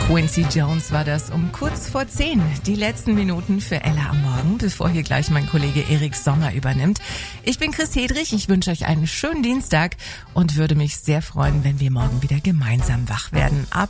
Quincy Jones war das um kurz vor 10. Die letzten Minuten für Ella am Morgen, bevor hier gleich mein Kollege Erik Sommer übernimmt. Ich bin Chris Hedrich, ich wünsche euch einen schönen Dienstag und würde mich sehr freuen, wenn wir morgen wieder gemeinsam wach werden. Ab